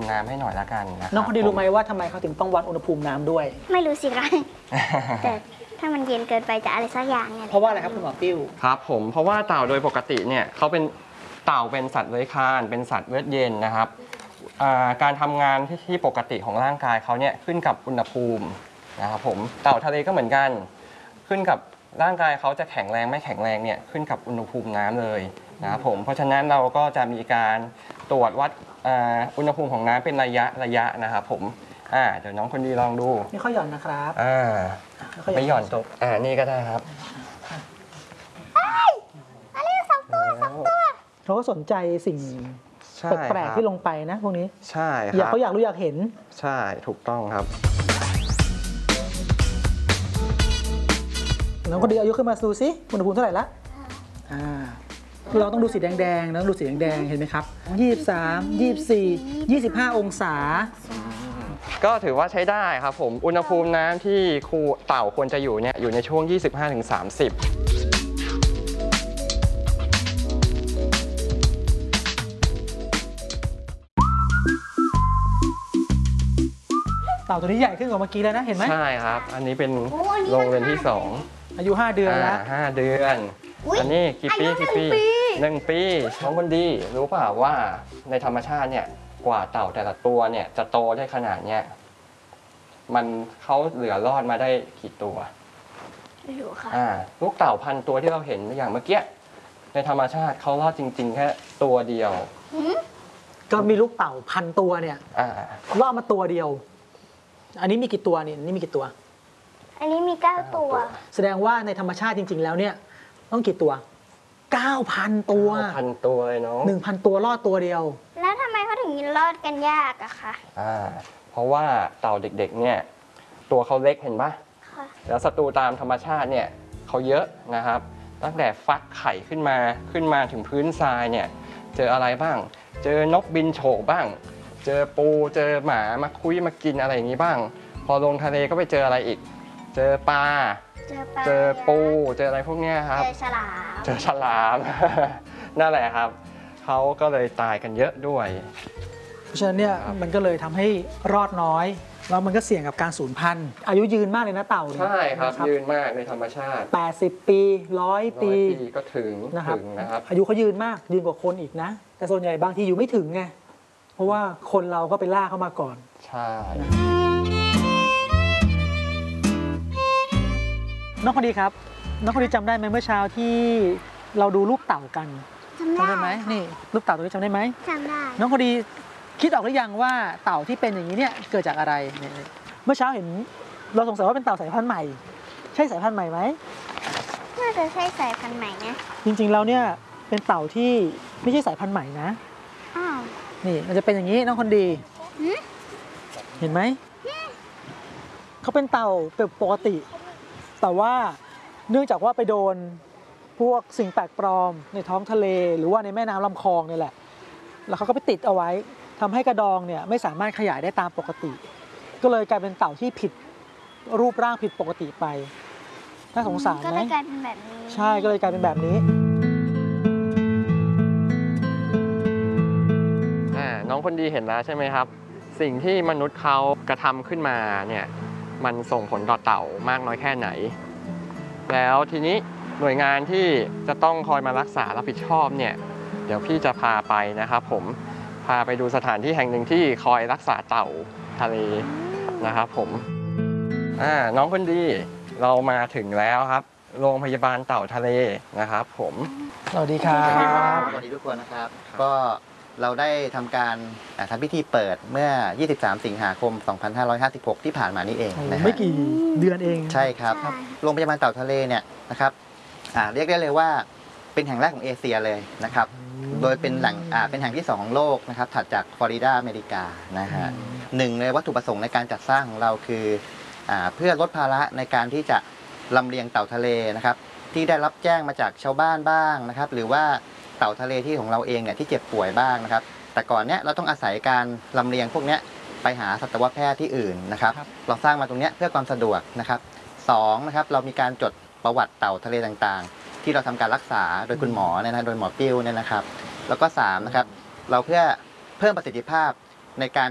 มิน้ำให้หน่อยละกันนะน้องคนดีรู้ไหมว่าทำไมเขาถึงต้องวัดอุณหภูมิน้ำด้วยไม่รู้สิคะแต่ถ้ามันเย็นเกินไปจะอะไรสักอย่างเนี่ยเพราะว่าอะไรครับคุณหมอปิ้วครับผมเพราะว่าเต่าโดยปกติเนี่ยเขาเป็นเต่าเป็นสัตว์เลื้อยคลานเป็นสัตว์เลือดเย็นนะครับการทำงานที่ปกติของร่างกายเขาเนี่ยขึ้นกับอุณหภูมินะครับผมเต่าทะเลก็เหมือนกันขึ้นกับร่างกายเขาจะแข็งแรงไม่แข็งแรงเนี่ยขึ้นกับอุณหภูมิน้ำเลยนะครับผมเพราะฉะนั้นเราก็จะมีการตรวจวัดอุณหภูมิของน้ำเป็นระยะนะครับผมเดี๋ยวน้องคนดีลองดูนี่เขาหย่อนนะครับไม่หย่อนตกนี่ก็ได้ครับอะไรสองตัวเขาก็สนใจสิ่งแปลกๆที่ลงไปนะพวกนี้ใช่ครับเขาอยากรู้อยากเห็นใช่ถูกต้องครับน้องคนดีอายุขึ้นมาดูซิอุณหภูมิเท่าไหร่ละเราต้องดูสีแดงๆนะดูสีแดงๆเห็นไหมครับ23 24 25องศาก็ถือว่าใช้ได้ครับผมอุณหภูมิน้ำที่ครูเต่าควรจะอยู่เนี่ยอยู่ในช่วง 25-30 เต่าตัวนี้ใหญ่ขึ้นกว่าเมื่อกี้แล้วนะเห็นไหมใช่ครับอันนี้เป็นโรงเรียนที่2 อายุ5 เดือนแล้ว 5 เดือนอันนี้กี่ปี1 ปีน้องคนดีรู้เปล่าว่าในธรรมชาติเนี่ยกว่าเต่าแต่ละตัวเนี่ยจะโตได้ขนาดเนี้ยมันเขาเหลือรอดมาได้กี่ตัวไม่รู้ค่ะลูกเต่าพันตัวที่เราเห็นอย่างเมื่อกี้ในธรรมชาติเขารอดจริงๆแค่ตัวเดียวก็มีลูกเต่าพันตัวเนี่ยรอดมาตัวเดียวอันนี้มีกี่ตัวนี่มีกี่ตัวอันนี้มี9 ตัวแสดงว่าในธรรมชาติจริงๆแล้วเนี่ยต้องกี่ตัว 9,000 ตัว 9,000 ตัวเลยเนาะ 1,000 ตัวรอดตัวเดียวแล้วทำไมเขาถึงรอดกันยากอะคะเพราะว่าเต่าเด็กๆเนี่ยตัวเขาเล็กเห็นปะแล้วศัตรูตามธรรมชาติเนี่ยเขาเยอะนะครับตั้งแต่ฟักไข่ขึ้นมาถึงพื้นทรายเนี่ยเจออะไรบ้างเจอนกบินโฉบบ้างเจอปูเจอหมามาคุยมากินอะไรอย่างนี้บ้างพอลงทะเลก็ไปเจออะไรอีกเจอปลาเจอปูเจออะไรพวกนี้ครับเจอฉลามนั่นแหละครับเขาก็เลยตายกันเยอะด้วยเพราะฉะนั้นเนี่ยมันก็เลยทำให้รอดน้อยแล้วมันก็เสี่ยงกับการสูญพันธุ์อายุยืนมากเลยนะเต่าใช่ครับยืนมากในธรรมชาติ 80 ปี100 ปีก็ถึงนะครับอายุเขายืนมากยืนกว่าคนอีกนะแต่ส่วนใหญ่บางทีอยู่ไม่ถึงไงเพราะว่าคนเราก็ไปล่าเข้ามาก่อนใช่น้องคนดีครับน้องคนดีจำได้ไหมเมื่อเช้าที่เราดูรูปเต่ากันจำได้ไหมนี่รูปเต่าตัวนี้จำได้ไหมจำได้น้องคนดีคิดออกหรือยังว่าเต่าที่เป็นอย่างนี้เนี่ยเกิดจากอะไรเมื่อเช้าเห็นเราสงสัยว่าเป็นเต่าสายพันธุ์ใหม่ใช่สายพันธุ์ใหม่ไหมน่าจะใช่สายพันธุ์ใหม่นะจริงๆแล้วเนี่ยเป็นเต่าที่ไม่ใช่สายพันธุ์ใหม่นะนี่มันจะเป็นอย่างนี้น้องคนดีเห็นไหมเขาเป็นเต่าปกติแต่ว่าเนื่องจากว่าไปโดนพวกสิ่งแปลกปลอมในท้องทะเลหรือว่าในแม่น้ำลำคลองนี่แหละแล้วเขาก็ไปติดเอาไว้ทำให้กระดองเนี่ยไม่สามารถขยายได้ตามปกติก็เลยกลายเป็นเต่าที่ผิดรูปร่างผิดปกติไปน่าสงสารไหมก็เลยกลายเป็นแบบนี้ใช่ก็เลยกลายเป็นแบบนี้น้องคนดีเห็นแล้วใช่ไหมครับสิ่งที่มนุษย์เขากระทำขึ้นมาเนี่ยมันส่งผลต่อเต่ามากน้อยแค่ไหนแล้วทีนี้หน่วยงานที่จะต้องคอยมารักษารับผิดชอบเนี่ยเดี๋ยวพี่จะพาไปนะครับผมพาไปดูสถานที่แห่งหนึ่งที่คอยรักษาเต่าทะเลนะครับผมน้องคนดีเรามาถึงแล้วครับโรงพยาบาลเต่าทะเลนะครับผมสวัสดีครับสวัสดีทุกคนนะครับก็เราได้ทำการทำพิธีเปิดเมื่อ23 สิงหาคม 2556 ที่ผ่านมานี้เองนะไม่กี่เดือนเองใช่ครับโรงพยาบาลเต่าทะเลเนี่ยนะครับเรียกได้เลยว่าเป็นแห่งแรกของเอเชียเลยนะครับโดยเป็นแหล่งเป็นแห่งที่2ของโลกนะครับถัดจากฟลอริดาอเมริกานะฮะหนึ่งเลยวัตถุประสงค์ในการจัดสร้างของเราคือเพื่อลดภาระในการที่จะลำเลียงเต่าทะเลนะครับที่ได้รับแจ้งมาจากชาวบ้านบ้างนะครับหรือว่าเต่าทะเลที่ของเราเองเนี่ยที่เจ็บป่วยบ้างนะครับแต่ก่อนเนี้ยเราต้องอาศัยการลำเลียงพวกเนี้ยไปหาสัตวแพทย์ที่อื่นนะครับเราสร้างมาตรงเนี้ยเพื่อความสะดวกนะครับ2นะครับเรามีการจดประวัติเต่าทะเลต่างๆที่เราทำการรักษาโดยคุณหมอเนี่ยนะโดยหมอปิ้วเนี่ยนะครับแล้วก็3นะครับเราเพื่อเพิ่มประสิทธิภาพในการ